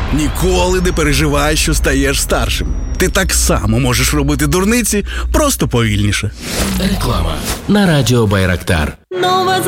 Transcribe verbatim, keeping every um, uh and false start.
Ніколи не переживай, що стаєш старшим. Ти так само можеш робити дурниці, просто повільніше. Реклама на радіо Байрактар. Нова